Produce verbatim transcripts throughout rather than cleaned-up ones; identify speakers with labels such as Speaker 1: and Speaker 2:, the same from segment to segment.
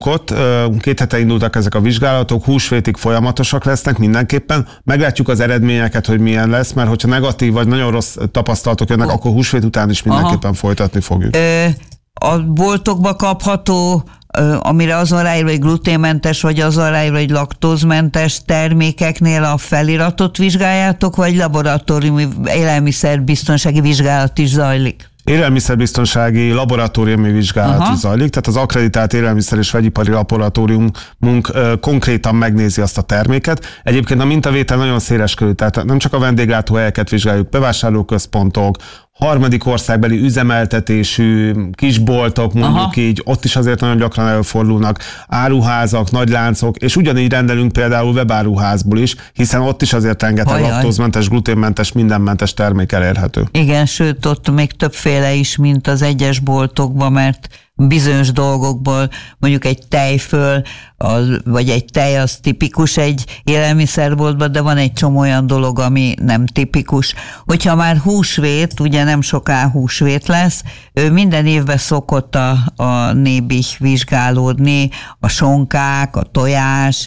Speaker 1: szokott. Két hete indultak ezek a vizsgálatok, húsvétig folyamatosak lesznek mindenképpen. Meglátjuk az eredményeket, hogy milyen lesz, mert hogyha negatív vagy nagyon rossz tapasztalatok jönnek, oh. akkor húsvét után is mindenképpen Aha. folytatni fogjuk.
Speaker 2: Ö, a boltokba kapható, amire azon ráírva, hogy gluténmentes, vagy azon ráírva, hogy laktózmentes termékeknél a feliratot vizsgáljátok, vagy laboratóriumi élelmiszerbiztonsági vizsgálat is zajlik?
Speaker 1: Élelmiszerbiztonsági laboratóriumi vizsgálat Aha. is zajlik, tehát az akkreditált élelmiszer és vegyipari laboratóriumunk konkrétan megnézi azt a terméket. Egyébként a mintavétel nagyon széleskörű, tehát nem csak a vendéglátóhelyeket vizsgáljuk, bevásárlóközpontok, harmadik országbeli üzemeltetésű kisboltok, mondjuk Aha. így, ott is azért nagyon gyakran előfordulnak, áruházak, nagyláncok, és ugyanígy rendelünk például webáruházból is, hiszen ott is azért rengeteg laktózmentes, gluténmentes, mindenmentes termék elérhető.
Speaker 2: Igen, sőt, ott még többféle is, mint az egyes boltokban, mert bizonyos dolgokból, mondjuk egy tejföl, az, vagy egy tej az tipikus egy élelmiszerboltban, de van egy csomó olyan dolog, ami nem tipikus. Hogyha már húsvét, ugye nem soká húsvét lesz, minden évben szokott a, a Nébih vizsgálódni, a sonkák, a tojás,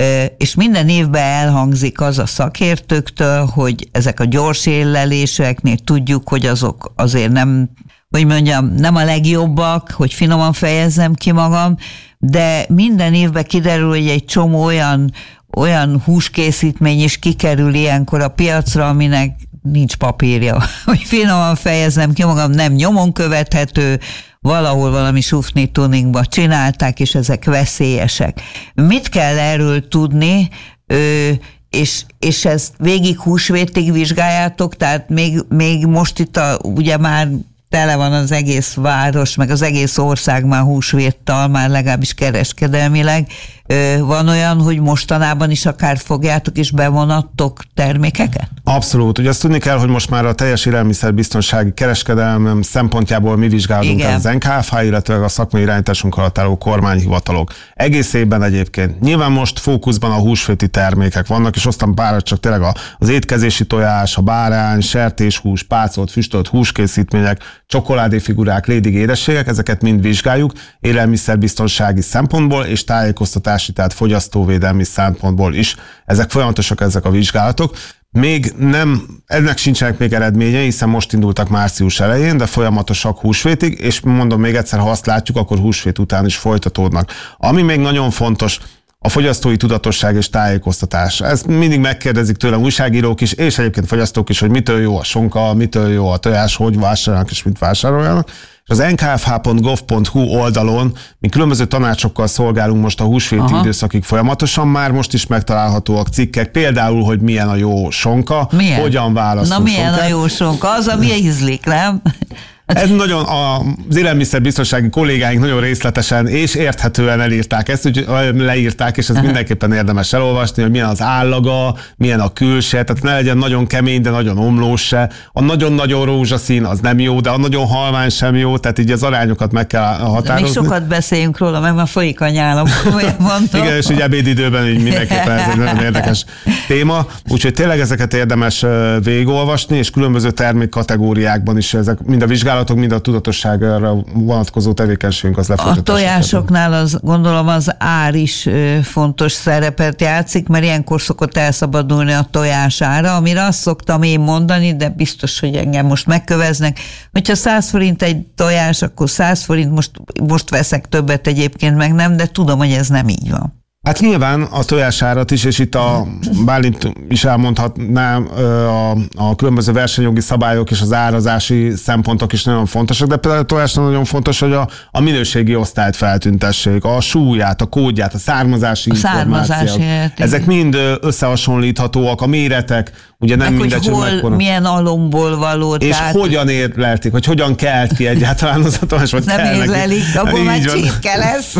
Speaker 2: és minden évben elhangzik az a szakértőktől, hogy ezek a gyors éleléseknél tudjuk, hogy azok azért nem hogy mondjam, nem a legjobbak, hogy finoman fejezzem ki magam, de minden évben kiderül, hogy egy csomó olyan, olyan húskészítmény is kikerül ilyenkor a piacra, aminek nincs papírja. Hogy finoman fejezzem ki magam, nem nyomon követhető, valahol valami sufni tuningba csinálták, és ezek veszélyesek. Mit kell erről tudni, ö, és, és ezt végig húsvétig vizsgáljátok, tehát még, még most itt a, ugye már tele van az egész város, meg az egész ország már húsvéttal, már legalábbis kereskedelmileg. Van olyan, hogy mostanában is akár fogjátok és bevonattok termékeket?
Speaker 1: Abszolút. Ugye azt tudni kell, hogy most már a teljes élelmiszerbiztonsági kereskedelem szempontjából mi vizsgálunk el az en ká ef há, illetve a szakmai irányításunk alatt álló kormányhivatalok. Egész évben egyébként. Nyilván most fókuszban a húsvéti termékek vannak, és aztán párat csak tényleg az étkezési tojás, a bárány, sertéshús, pácolt, füstölt húskészítmények, csokoládéfigurák, lédig édességek, ezeket mind vizsgáljuk élelmiszerbiztonsági szempontból és tájékoztatási, tehát fogyasztóvédelmi szempontból is. Ezek folyamatosak, ezek a vizsgálatok. Még nem, ennek sincsenek még eredményei, hiszen most indultak március elején, de folyamatosak húsvétig, és mondom még egyszer, ha azt látjuk, akkor húsvét után is folytatódnak. Ami még nagyon fontos, a fogyasztói tudatosság és tájékoztatás. Ezt mindig megkérdezik tőlem újságírók is, és egyébként fogyasztók is, hogy mitől jó a sonka, mitől jó a tojás, hogy vásárolnak és mit vásároljanak. És az en ká ef há pont gov pont hú oldalon mi különböző tanácsokkal szolgálunk most a húsvéti Aha. időszakig folyamatosan, már most is megtalálhatóak cikkek, például, hogy milyen a jó sonka, milyen? Hogyan választunk.
Speaker 2: Na milyen sonkát. A jó sonka? Az, ami ízlik, nem?
Speaker 1: Ez nagyon, az élelmiszerbiztonsági kollégáink nagyon részletesen és érthetően elírták ezt, úgyhogy leírták, és ez mindenképpen érdemes elolvasni, hogy milyen az állaga, milyen a külse, tehát ne legyen nagyon kemény, de nagyon omlós se. A nagyon-nagyon rózsaszín az nem jó, de a nagyon halvány sem jó, tehát így az arányokat meg kell határozni.
Speaker 2: Még sokat beszéljünk róla, meg már folyik a nyálam, komolyan mondtam.
Speaker 1: Igen, és ugye ebédidőben így mindenképpen ez egy nagyon érdekes téma, úgyhogy tényleg ezeket érdemes végigolvasni, és különböző termékkategóriákban is ezek mind a vizsgálatok, mind a tudatosságra vonatkozó tevékenységünk az lefolytatásra.
Speaker 2: A tojásoknál az, gondolom az ár is fontos szerepet játszik, mert ilyenkor szokott elszabadulni a tojás ára, amire azt szoktam én mondani, de biztos, hogy engem most megköveznek, hogyha száz forint egy tojás, akkor száz forint, most, most veszek többet egyébként meg nem, de tudom, hogy ez nem így van.
Speaker 1: Hát nyilván a tojásárat is, és itt a Bálint is elmondhatná, a, a különböző versenyjogi szabályok és az árazási szempontok is nagyon fontosak, de például a tojásnál nagyon fontos, hogy a, a minőségi osztályt feltüntessék, a súlyát, a kódját, a származási a információk. Ezek mind összehasonlíthatóak, a méretek, ugye nem
Speaker 2: meg,
Speaker 1: mindegy,
Speaker 2: hogy hol,
Speaker 1: mekkora.
Speaker 2: Milyen alomból való.
Speaker 1: És tehát... hogyan érlelték, hogy hogyan kelt ki egyáltalán az a tojás, vagy
Speaker 2: nem érlelik, abból már csirke lesz.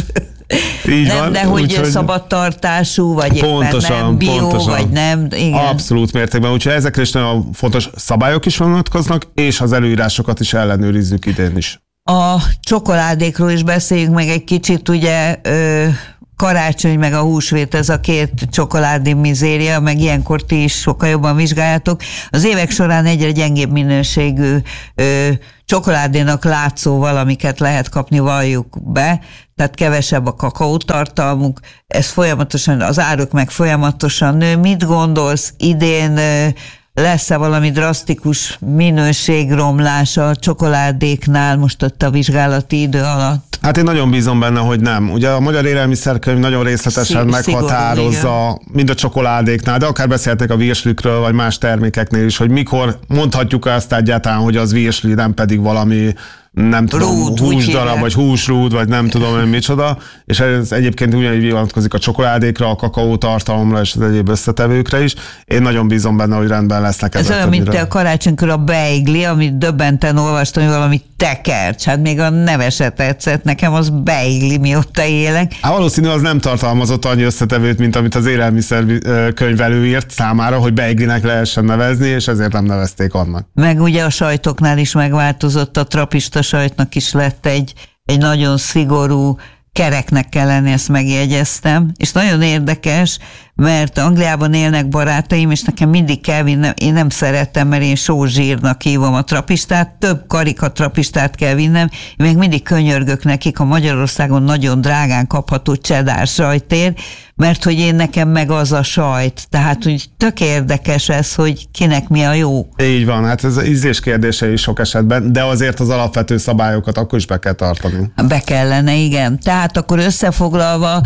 Speaker 1: Így
Speaker 2: nem,
Speaker 1: van,
Speaker 2: de hogy
Speaker 1: úgy,
Speaker 2: szabadtartású, vagy
Speaker 1: pontosan,
Speaker 2: éppen nem bio,
Speaker 1: pontosan.
Speaker 2: vagy nem. Igen.
Speaker 1: Abszolút mértékben, úgyhogy ezekre is nagyon fontos szabályok is vonatkoznak, és az előírásokat is ellenőrizzük idén is.
Speaker 2: A csokoládékról is beszéljünk meg egy kicsit, ugye ö, karácsony meg a húsvét, ez a két csokoládé mizéria, meg ilyenkor ti is sokkal jobban vizsgáljátok. Az évek során egyre gyengébb minőségű ö, csokoládénak látszó valamiket lehet kapni, valljuk be. tehát kevesebb a kakaótartalmuk, ez folyamatosan, az áruk meg folyamatosan nő. Mit gondolsz, idén lesz-e valami drasztikus minőségromlás a csokoládéknál most ott a vizsgálati idő alatt?
Speaker 1: Hát én nagyon bízom benne, hogy nem. Ugye a Magyar Élelmiszerkönyv nagyon részletesen Szig- meghatározza, szigorú, mind a csokoládéknál, de akár beszéltek a virslikről, vagy más termékeknél is, hogy mikor mondhatjuk ezt egyáltalán, hogy az virsli, nem pedig valami nem tudom, rúd, húsdarab, vagy húsrúd, vagy nem tudom én micsoda, és ez egyébként ugyanígy vonatkozik a csokoládékra, a kakaó tartalomra és az egyéb összetevőkre is. Én nagyon bízom benne, hogy rendben lesznek ezek.
Speaker 2: Ez olyan, mint te a karácsonykor a beigli, amit döbbenten olvastam, hogy valami tekercs, hát még a neve se tetszett, nekem az beigli, mióta élek.
Speaker 1: Hát valószínű, az nem tartalmazott annyi összetevőt, mint amit az élelmiszerkönyv előírt számára, hogy beiglinek lehessen nevezni, és ezért nem nevezték annak.
Speaker 2: Meg ugye a sajtoknál is megváltozott, a trapista sajtnak is lett egy, egy nagyon szigorú kereknek kell lenni, ezt megjegyeztem, és nagyon érdekes, mert Angliában élnek barátaim, és nekem mindig kell vinnem, én nem szeretem, mert én sózsírnak hívom a trapistát, több karika trapistát kell vinnem, én még mindig könyörgök nekik a Magyarországon nagyon drágán kapható cheddar sajtért, mert hogy én nekem meg az a sajt, tehát hogy tök érdekes ez, hogy kinek mi a jó. Így
Speaker 1: van, hát ez ízlés kérdése is sok esetben, de azért az alapvető szabályokat akkor is be kell tartani.
Speaker 2: Be kellene, igen. Tehát akkor összefoglalva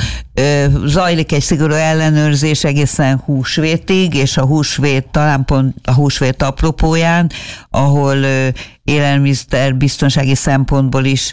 Speaker 2: zajlik egy szigorú ellenőrzés egészen húsvétig, és a húsvét talán pont a húsvét apropóján, ahol élelmiszer biztonsági szempontból is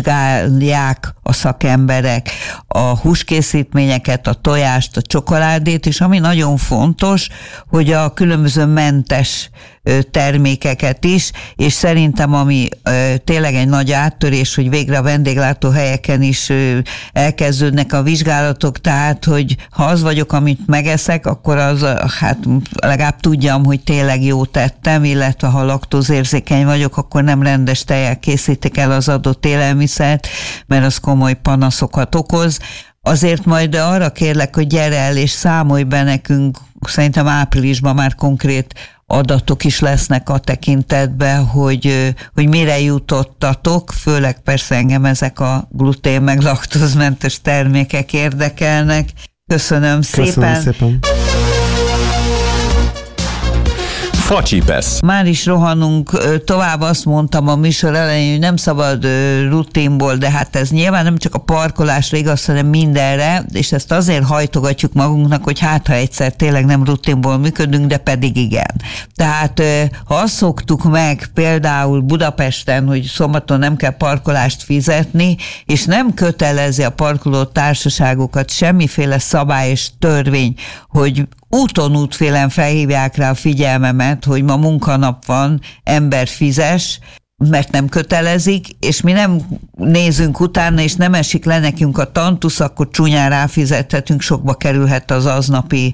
Speaker 2: vizsgálják a szakemberek a húskészítményeket, a tojást, a csokoládét, és ami nagyon fontos, hogy a különböző mentes termékeket is, és szerintem ami tényleg egy nagy áttörés, hogy végre a vendéglátóhelyeken is elkezdődnek a vizsgálatok, tehát, hogy ha az vagyok, amit megeszek, akkor az, hát legalább tudjam, hogy tényleg jót tettem, illetve ha laktózérzékeny vagyok, akkor nem rendes tejjel készítik el az adott élelmiszert, mert az komoly panaszokat okoz. Azért majd arra kérlek, hogy gyere el és számolj be nekünk, szerintem áprilisban már konkrét adatok is lesznek a tekintetben, hogy, hogy mire jutottatok, főleg persze engem ezek a glutén meg laktózmentes termékek érdekelnek. Köszönöm szépen.
Speaker 1: Köszönöm szépen.
Speaker 3: Facsipesz.
Speaker 2: Már is rohanunk tovább, azt mondtam a műsor elején, hogy nem szabad rutinból, de hát ez nyilván nem csak a parkolásra igaz, hanem mindenre, és ezt azért hajtogatjuk magunknak, hogy hát ha egyszer tényleg nem rutinból működünk, de pedig igen. Tehát ha azt szoktuk meg például Budapesten, hogy szombaton nem kell parkolást fizetni, és nem kötelezi a parkoló társaságokat semmiféle szabály és törvény, hogy úton útfélen felhívják rá a figyelmemet, hogy ma munkanap van, ember fizes, mert nem kötelezik, és mi nem nézünk utána, és nem esik le nekünk a tantusz, akkor csúnyán ráfizethetünk, sokba kerülhet az aznapi...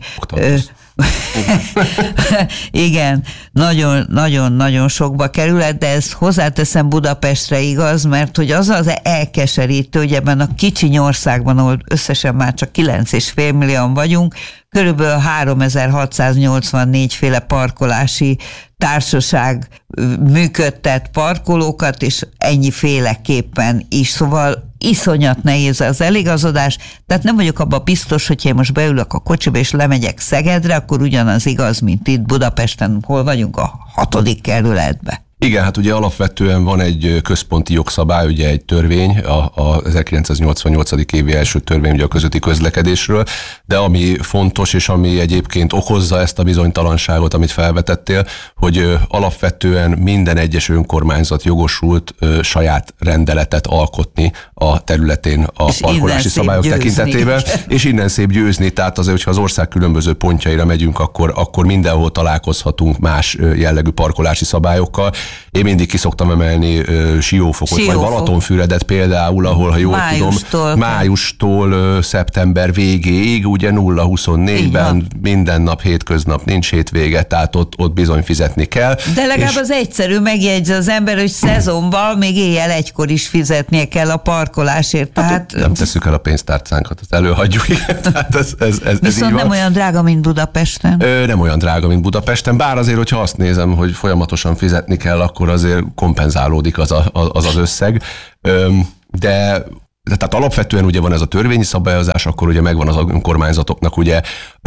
Speaker 2: Igen, nagyon-nagyon sokba kerülhet, de ezt hozzáteszem Budapestre igaz, mert hogy az az elkeserítő, hogy ebben a kicsi országban, ahol összesen már csak kilenc és fél millióan vagyunk, körülbelül háromezer-hatszáznyolcvannégy féle parkolási társaság működtet parkolókat, és ennyiféleképpen is, szóval iszonyat nehéz az eligazodás, tehát nem vagyok abban biztos, hogyha én most beülök a kocsiba és lemegyek Szegedre, akkor ugyanaz igaz, mint itt Budapesten, hol vagyunk a hatodik kerületbe.
Speaker 3: Igen, hát ugye alapvetően van egy központi jogszabály, ugye egy törvény, a, a ezerkilencszáznyolcvannyolc. évi első törvény ugye a közúti közlekedésről, de ami fontos, és ami egyébként okozza ezt a bizonytalanságot, amit felvetettél, hogy alapvetően minden egyes önkormányzat jogosult ö, saját rendeletet alkotni a területén a és parkolási szabályok tekintetében, és innen szép győzni, tehát azért, hogyha az ország különböző pontjaira megyünk, akkor, akkor mindenhol találkozhatunk más jellegű parkolási szabályokkal. Én mindig ki szoktam emelni uh, Siófokot, Siófok. Vagy Balatonfüredet például, ahol, ha jól májustól tudom, májustól uh, szeptember végéig, ugye nulla huszonnégyben minden nap hétköznap, nincs hétvége, tehát ott, ott bizony fizetni kell.
Speaker 2: De legalább az egyszerű megjegyzi az ember, hogy szezonban még éjjel egykor is fizetnie kell a parkolásért. Tehát... Hát,
Speaker 3: nem tesszük el a pénztárcánkat, azt előhagyjuk. Tehát ez, ez, ez,
Speaker 2: Viszont ez nem olyan drága, mint Budapesten.
Speaker 3: Ö, nem olyan drága, mint Budapesten, bár azért, hogyha azt nézem, hogy folyamatosan fizetni kell, akkor azért kompenzálódik az a, az, az összeg. De tehát alapvetően ugye van ez a törvényi szabályozás, akkor ugye megvan az önkormányzatoknak ugye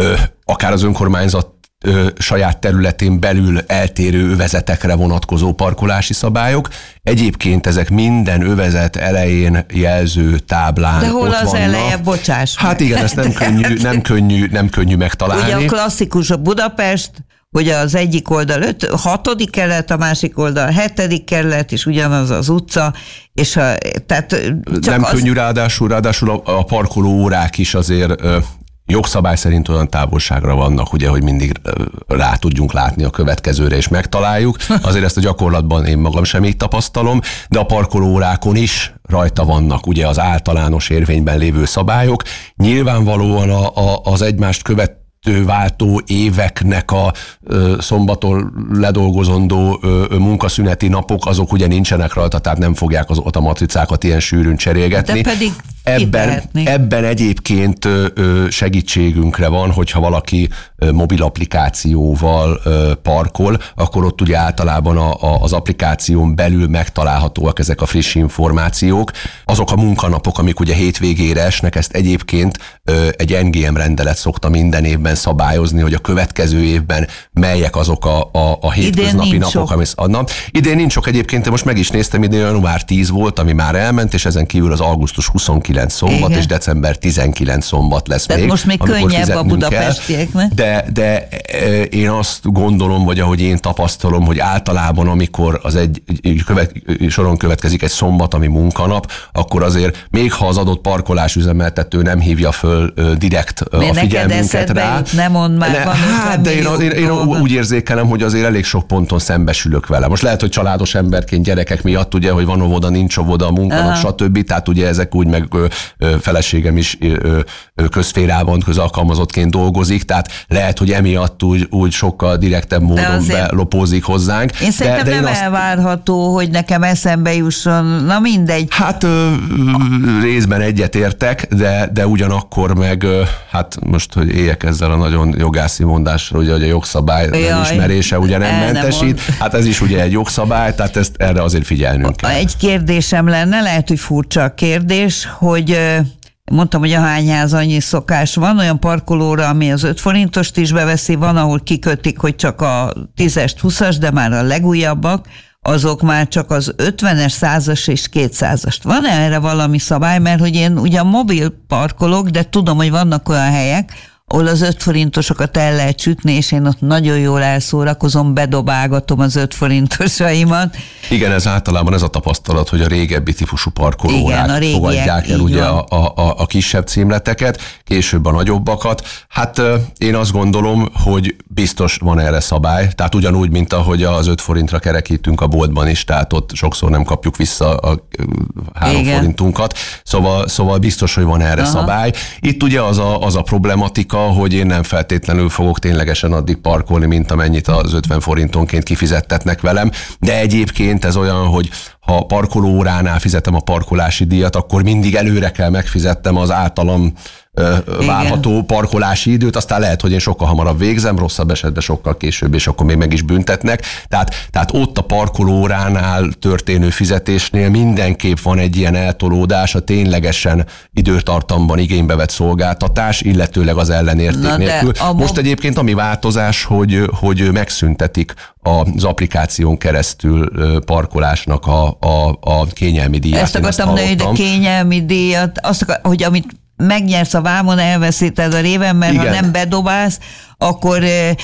Speaker 3: akár az önkormányzat Ö, saját területén belül eltérő övezetekre vonatkozó parkolási szabályok. Egyébként ezek minden övezet elején jelző táblán
Speaker 2: De hol
Speaker 3: ott
Speaker 2: az
Speaker 3: vannak.
Speaker 2: eleje, bocsáss meg.
Speaker 3: Hát igen, ezt nem könnyű, nem könnyű, nem könnyű megtalálni.
Speaker 2: Ugye a klasszikus a Budapest, hogy az egyik oldal öt, hatodik kerület, a másik oldal hetedik kerület, és ugyanaz az utca, és a, tehát csak
Speaker 3: nem
Speaker 2: az...
Speaker 3: könnyű ráadásul, ráadásul a, a parkoló órák is azért ö, jogszabály szerint olyan távolságra vannak, ugye, hogy mindig rá tudjunk látni a következőre, és megtaláljuk. Azért ezt a gyakorlatban én magam sem így tapasztalom, de a parkolóórákon is rajta vannak ugye az általános érvényben lévő szabályok. Nyilvánvalóan a, a, az egymást követ váltó éveknek a ö, szombaton ledolgozandó ö, munkaszüneti napok, azok ugye nincsenek rajta, tehát nem fogják az a matricákat ilyen sűrűn cserélgetni.
Speaker 2: De pedig
Speaker 3: ebben, ebben egyébként ö, segítségünkre van, hogyha valaki ö, mobil applikációval ö, parkol, akkor ott ugye általában a, a, az applikáción belül megtalálhatóak ezek a friss információk. Azok a munkanapok, amik ugye hétvégére esnek, ezt egyébként ö, egy en gé em rendelet szokta minden évben szabályozni, hogy a következő évben melyek azok a, a, a hétköznapi napok, ami adnak. Idén nincs sok egyébként, most meg is néztem, idén január tíz volt, ami már elment, és ezen kívül az augusztus huszonkilenc szombat, igen, és december tizenkilenc szombat lesz.
Speaker 2: Tehát
Speaker 3: még.
Speaker 2: Most még könnyebb a budapestieknek.
Speaker 3: De, de én azt gondolom, vagy ahogy én tapasztalom, hogy általában, amikor az egy követ, soron következik egy szombat, ami munkanap, akkor azért még ha az adott parkolás üzemeltető nem hívja föl direkt a figyelmünket rá.
Speaker 2: Nem mond már, ne, van
Speaker 3: hát, de én, én, én úgy érzékelem, hogy azért elég sok ponton szembesülök vele. Most lehet, hogy családos emberként, gyerekek miatt, ugye, hogy van óvoda, nincs óvoda, a munkanap, stb. Tehát ugye ezek úgy, meg ö, ö, feleségem is ö, ö, közszférában, közalkalmazottként dolgozik, tehát lehet, hogy emiatt úgy, úgy sokkal direktebb módon belopózik hozzánk.
Speaker 2: Én szerintem de, de nem én elvárható, azt... hogy nekem eszembe jusson, na mindegy.
Speaker 3: Hát ö, részben egyetértek, de, de ugyanakkor meg, ö, hát most, hogy éljek ezzel a nagyon jogászi mondásra, ugye, hogy a jogszabály Jaj, nem ismerése ugye nem mentesít, nem hát ez is ugye egy jogszabály, tehát ezt erre azért figyelnünk kell.
Speaker 2: Egy kérdésem lenne, lehet, hogy furcsa a kérdés, hogy mondtam, hogy a hányház annyi szokás van, olyan parkolóra, ami az öt forintost is beveszi, van, ahol kikötik, hogy csak a tízest, huszas, de már a legújabbak, azok már csak az ötvenes, százas és kétszázast. Van erre valami szabály? Mert hogy én ugyan mobil parkolok, de tudom, hogy vannak olyan helyek, ahol az öt forintosokat el lehet sütni, és én ott nagyon jól elszórakozom, bedobálgatom az öt forintosaimat.
Speaker 3: Igen, ez általában ez a tapasztalat, hogy a régebbi típusú parkolórák fogadják el ugye a, a, a kisebb címleteket, később a nagyobbakat. Hát én azt gondolom, hogy biztos van erre szabály, tehát ugyanúgy, mint ahogy az öt forintra kerekítünk a boltban is, tehát ott sokszor nem kapjuk vissza a három Igen. forintunkat, szóval, szóval biztos, hogy van erre Aha. szabály. Itt ugye az a, az a problematika, hogy én nem feltétlenül fogok ténylegesen addig parkolni, mint amennyit az ötven forintonként kifizettetnek velem, de egyébként ez olyan, hogy ha parkolóóránál fizetem a parkolási díjat, akkor mindig előre kell megfizettem az általam várható Igen. parkolási időt, aztán lehet, hogy én sokkal hamarabb végzem, rosszabb esetben sokkal később, és akkor még meg is büntetnek. Tehát, tehát ott a parkolóránál történő fizetésnél mindenképp van egy ilyen eltolódás, a ténylegesen időtartamban igénybe vett szolgáltatás, illetőleg az ellenérték nélkül. Most mob... egyébként ami változás, hogy, hogy megszüntetik az applikáción keresztül parkolásnak a, a, a kényelmi díjat.
Speaker 2: Ezt akartam, de a kényelmi díjat, azt akar, hogy amit megnyersz a vámon, elveszíted a réven, mert Igen. ha nem bedobálsz, akkor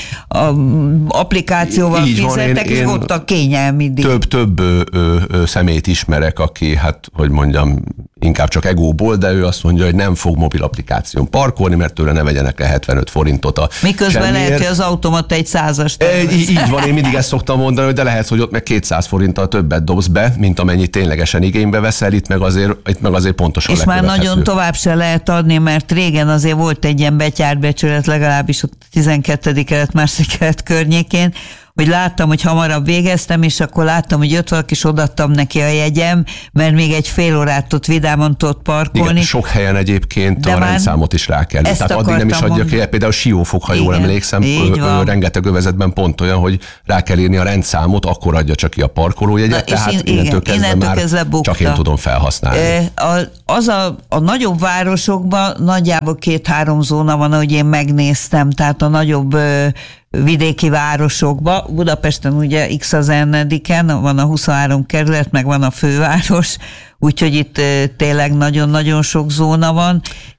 Speaker 2: a applikációval így fizettek, van, én, és ott a kényelmi díj.
Speaker 3: Több, több ö, ö, személyt ismerek, aki, hát, hogy mondjam, inkább csak egóból, de ő azt mondja, hogy nem fog mobil applikáción parkolni, mert tőle ne vegyenek le hetvenöt forintot a
Speaker 2: Miközben semmiért. Lehet, hogy az automata egy százast. E,
Speaker 3: így, így van, én mindig ezt szoktam mondani, de lehet, hogy ott meg kétszáz forinttal többet dobsz be, mint amennyit ténylegesen igénybe veszel, itt meg azért, itt meg azért pontosan
Speaker 2: és már nagyon tovább se lehet adni, mert régen azért volt egy ilyen betyárbecsület, legalábbis ott tizenkettedik kelet, második kelet környékén, hogy láttam, hogy hamarabb végeztem, és akkor láttam, hogy jött valaki, és odaadtam neki a jegyem, mert még egy fél órát ott vidáman tudott parkolni. Igen,
Speaker 3: sok helyen egyébként de a rendszámot is rá kell. Tehát addig nem is adja ki, például Siófok, ha jól emlékszem, rengeteg övezetben pont olyan, hogy rá kell írni a rendszámot, akkor adja csak ki a parkolójegyet, tehát
Speaker 2: innentől kezdve már
Speaker 3: csak én tudom felhasználni.
Speaker 2: A az a, a nagyobb városokban nagyjából két-három zóna van, ahogy én megnéztem, tehát a nagyobb ö, vidéki városokban. Budapesten ugye X az ennediken, van a huszonhárom kerület, meg van a főváros, úgyhogy itt ö, tényleg nagyon-nagyon sok zóna van,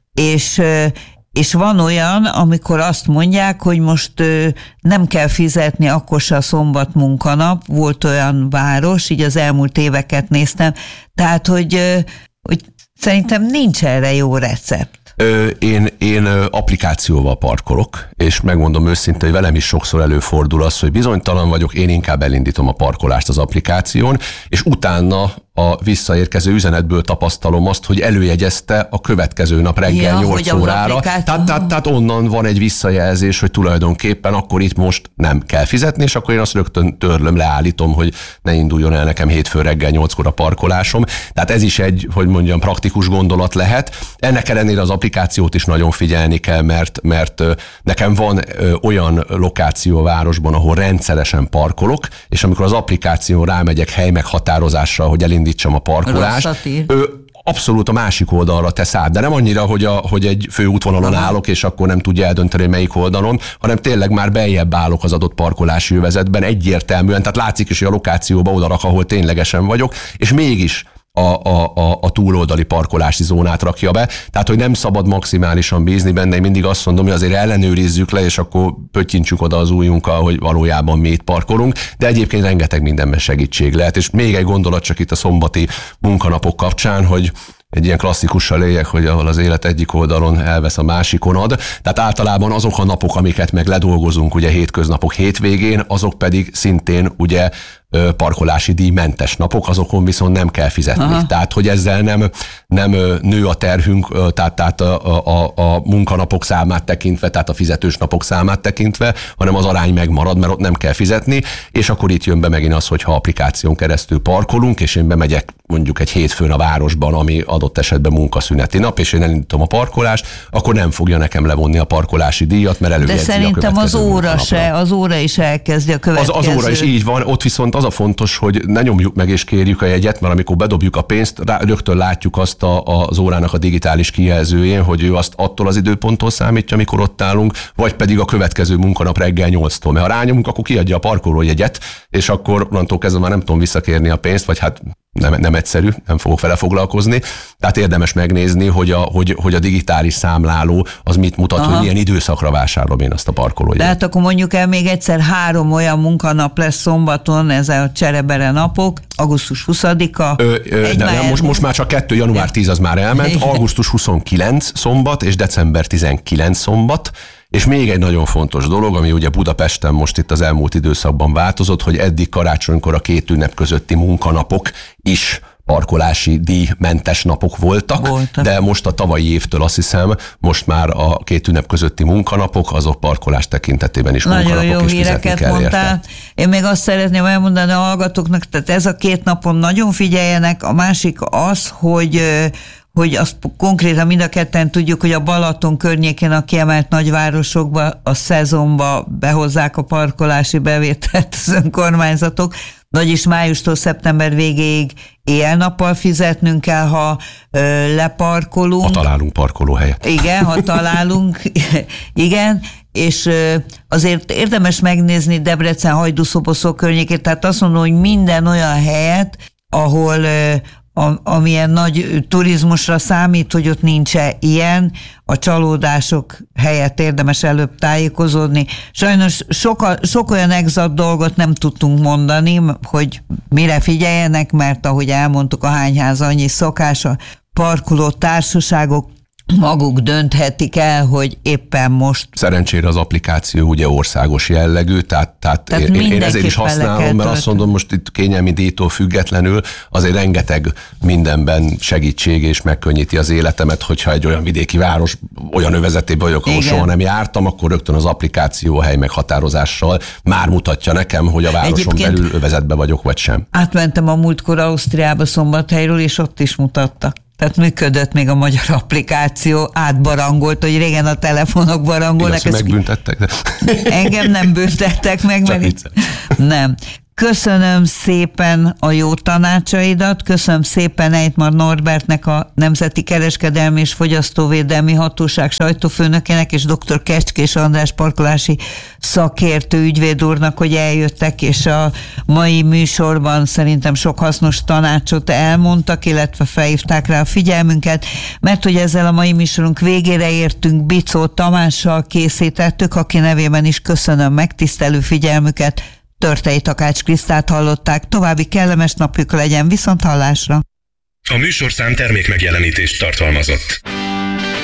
Speaker 2: és ö, és van olyan, amikor azt mondják, hogy most ö, nem kell fizetni, akkor se a szombat munkanap, volt olyan város, így az elmúlt éveket néztem, tehát, hogy, ö, hogy szerintem nincs erre jó recept.
Speaker 3: Ö, én, én applikációval parkolok, és megmondom őszintén, hogy velem is sokszor előfordul az, hogy bizonytalan vagyok, én inkább elindítom a parkolást az applikáción, és utána a visszaérkező üzenetből tapasztalom azt, hogy előjegyezte a következő nap reggel ja, nyolc órára. Tehát, tehát, tehát onnan van egy visszajelzés, hogy tulajdonképpen akkor itt most nem kell fizetni, és akkor én azt rögtön törlöm, leállítom, hogy ne induljon el nekem hétfő reggel nyolckor a parkolásom. Tehát ez is egy, hogy mondjam, praktikus gondolat lehet. Ennek ellenére az applikációt is nagyon figyelni kell, mert, mert nekem van olyan lokáció a városban, ahol rendszeresen parkolok, és amikor az applikáción rámegyek hely meghatározásra, hogy elindítsam a parkolást, ő abszolút a másik oldalra tesz át, de nem annyira, hogy, a, hogy egy főútvonalon Aha. állok, és akkor nem tudja eldönteni, melyik oldalon, hanem tényleg már beljebb állok az adott parkolási övezetben egyértelműen, tehát látszik is, hogy a lokációba oda rak, ahol ténylegesen vagyok, és mégis a, a, a, a túloldali parkolási zónát rakja be. Tehát, hogy nem szabad maximálisan bízni benne, én mindig azt mondom, hogy azért ellenőrizzük le, és akkor pöttyintsük oda az ujjunkkal, hogy valójában mi itt parkolunk, de egyébként rengeteg mindenben segítség lehet. És még egy gondolat csak itt a szombati munkanapok kapcsán, hogy egy ilyen klasszikussal éljek, hogy ahol az élet egyik oldalon elvesz, a másikon ad. Tehát általában azok a napok, amiket meg ledolgozunk, ugye hétköznapok hétvégén, azok pedig szintén ugye parkolási díjmentes napok, azokon viszont nem kell fizetni. Aha. Tehát, hogy ezzel nem, nem nő a terhünk, tehát, tehát a, a, a munkanapok számát tekintve, tehát a fizetős napok számát tekintve, hanem az arány megmarad, mert ott nem kell fizetni, és akkor itt jön be megint az, hogy ha applikáción keresztül parkolunk, és én bemegyek mondjuk egy hétfőn a városban, ami adott esetben munkaszüneti nap, és én elindítom a parkolást, akkor nem fogja nekem levonni a parkolási díjat, mert előjegyzi a következő
Speaker 2: De szerintem az óra se, az óra is elkezdi a következő.
Speaker 3: Az, az óra is így van, ott viszont az a fontos, hogy ne nyomjuk meg és kérjük a jegyet, mert amikor bedobjuk a pénzt, rá, rögtön látjuk azt a, az órának a digitális kijelzőjén, hogy ő azt attól az időponttól számítja, amikor ott állunk, vagy pedig a következő munkanap reggel nyolctól. Mert ha rányomunk, akkor kiadja a parkolójegyet, és akkor onnantól kezdve már nem tudom visszakérni a pénzt, vagy hát nem, nem egyszerű, nem fogok vele foglalkozni. Tehát érdemes megnézni, hogy a, hogy, hogy a digitális számláló az mit mutat, Aha. hogy milyen időszakra vásárolom én azt a parkolójegyet.
Speaker 2: Tehát akkor mondjuk el még egyszer három olyan munkanap lesz szombaton, ez a cserebere napok, augusztus huszadika. Ö, ö,
Speaker 3: de nem, most, most már csak kettő, január tíz az már elment, augusztus huszonkilenc szombat és december tizenkilenc szombat. És még egy nagyon fontos dolog, ami ugye Budapesten most itt az elmúlt időszakban változott, hogy eddig karácsonykor a két ünnep közötti munkanapok is parkolási díjmentes napok voltak, voltak, de most a tavalyi évtől azt hiszem, most már a két ünnep közötti munkanapok, azok parkolás tekintetében is
Speaker 2: nagyon
Speaker 3: munkanapok,
Speaker 2: jó
Speaker 3: és fizetni kell
Speaker 2: mondtál.
Speaker 3: érte.
Speaker 2: Én még azt szeretném elmondani a hallgatóknak, tehát ez a két napon nagyon figyeljenek, a másik az, hogy hogy azt konkrétan mind a ketten tudjuk, hogy a Balaton környékén a kiemelt nagyvárosokba a szezonba behozzák a parkolási bevételt az önkormányzatok, vagyis májustól szeptember végéig éjjel-nappal fizetnünk kell, ha ö, leparkolunk.
Speaker 3: Ha találunk parkolóhelyet.
Speaker 2: Igen, ha találunk, igen, és ö, azért érdemes megnézni Debrecen, Hajdú-Szoboszló környékét, tehát azt mondom, hogy minden olyan helyet, ahol ö, A, amilyen nagy turizmusra számít, hogy ott nincs-e ilyen, a csalódások helyett érdemes előbb tájékozódni. Sajnos sok, sok olyan exakt dolgot nem tudtunk mondani, hogy mire figyeljenek, mert ahogy elmondtuk, a hányház annyi szokás, a parkoló társaságok maguk dönthetik el, hogy éppen most...
Speaker 3: Szerencsére az applikáció ugye országos jellegű, tehát, tehát, tehát én, én ezért is használom, mert azt mondom, most itt kényelmi díjtól függetlenül azért rengeteg mindenben segítség és megkönnyíti az életemet, hogyha egy olyan vidéki város, olyan övezetében vagyok, ahol soha nem jártam, akkor rögtön az applikáció hely meghatározással már mutatja nekem, hogy a városon Egyébként belül övezetben vagyok, vagy sem.
Speaker 2: Átmentem a múltkor Ausztriába Szombathelyről, és ott is mutatta. Tehát működött még a magyar applikáció, átbarangolt, hogy régen a telefonok barangolnak.
Speaker 3: Igaz, hogy megbüntettek? De...
Speaker 2: Engem nem büntettek meg,
Speaker 3: Csak
Speaker 2: meg... Nem. Köszönöm szépen a jó tanácsaidat, köszönöm szépen Ejtmar Norbertnek, a Nemzeti Kereskedelmi és Fogyasztóvédelmi Hatóság sajtófőnökének, és dr. Kecskés András parkolási szakértő ügyvéd úrnak, hogy eljöttek, és a mai műsorban szerintem sok hasznos tanácsot elmondtak, illetve felhívták rá a figyelmünket, mert hogy ezzel a mai műsorunk végére értünk. Bicó Tamással készítettük, aki nevében is köszönöm megtisztelő figyelmüket. Törtei Takács Krisztát hallották, további kellemes napjuk legyen, viszont hallásra.
Speaker 4: A műsorszám termékmegjelenítést tartalmazott.